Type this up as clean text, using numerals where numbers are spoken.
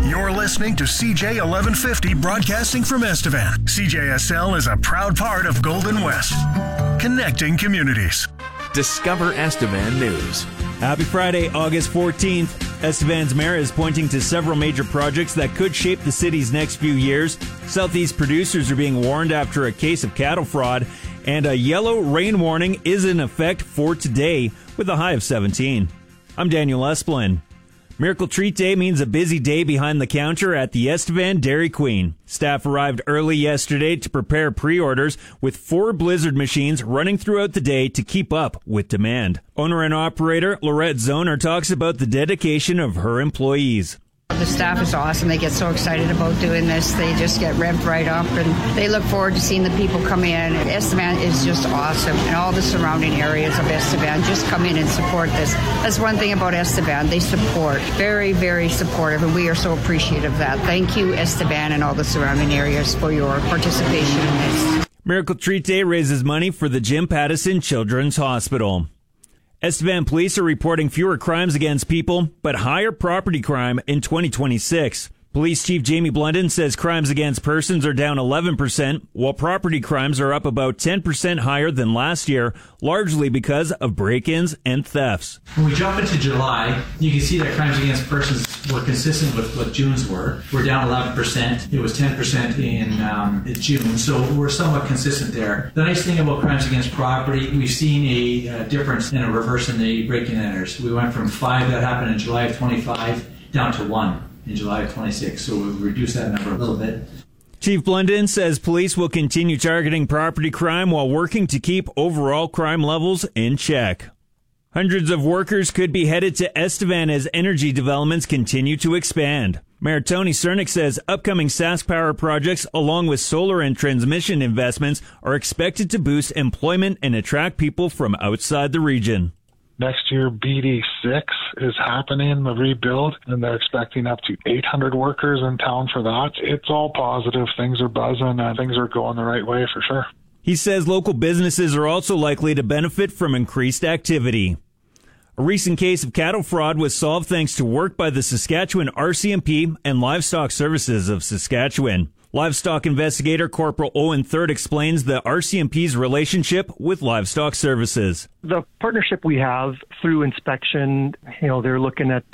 You're listening to CJ 1150 broadcasting from Estevan. CJSL is a proud part of Golden West, connecting communities. Discover Estevan News. Happy Friday, August 14th. Estevan's mayor is pointing to several major projects that could shape the city's next few years. Southeast producers are being warned after a case of cattle fraud, and a yellow rain warning is in effect for today with a high of 17. I'm Daniel Esplin. Miracle Treat Day means a busy day behind the counter at the Estevan Dairy Queen. Staff arrived early yesterday to prepare pre-orders with 4 Blizzard machines running throughout the day to keep up with demand. Owner and operator Lorette Zoner talks about the dedication of her employees. The staff is awesome. They get so excited about doing this. They just get revved right up, and they look forward to seeing the people come in. Estevan is just awesome, and all the surrounding areas of Estevan just come in and support this. That's one thing about Estevan. They support. Very, very supportive, and we are so appreciative of that. Thank you, Estevan, and all the surrounding areas for your participation in this. Miracle Treat Day raises money for the Jim Pattison Children's Hospital. Estevan police are reporting fewer crimes against people, but higher property crime in 2026. Police Chief Jamie Blunden says crimes against persons are down 11%, while property crimes are up about 10% higher than last year, largely because of break-ins and thefts. When we jump into July, you can see that crimes against persons were consistent with what June's were. We're down 11%. It was 10% in June, so we're somewhat consistent there. The nice thing about crimes against property, we've seen a difference and a reverse in the break-in enters. We went from 5 that happened in July of 25 down to 1 in July of 26, so we've reduced that number a little bit. Chief Blunden says police will continue targeting property crime while working to keep overall crime levels in check. Hundreds of workers could be headed to Estevan as energy developments continue to expand. Mayor Tony Cernick says upcoming Sask Power projects, along with solar and transmission investments, are expected to boost employment and attract people from outside the region. Next year, BD6 is happening, the rebuild, and they're expecting up to 800 workers in town for that. It's all positive. Things are buzzing, and things are going the right way for sure. He says local businesses are also likely to benefit from increased activity. A recent case of cattle fraud was solved thanks to work by the Saskatchewan RCMP and Livestock Services of Saskatchewan. Livestock investigator Corporal Owen Third explains the RCMP's relationship with Livestock Services. The partnership we have through inspection, they're looking at